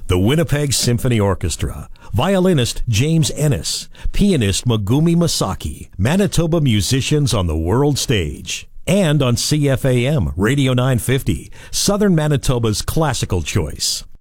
the Winnipeg Symphony Orchestra, violinist James Ennis, pianist Megumi Masaki, Manitoba musicians on the world stage. And on CFAM, Radio 950, Southern Manitoba's classical choice.